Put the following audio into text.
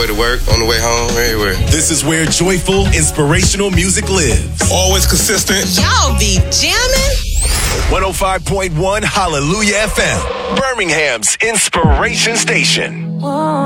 to work, on the way home, everywhere. This is where joyful, inspirational music lives. Always consistent. Y'all be jamming. 105.1 Hallelujah FM, Birmingham's inspiration station. Whoa.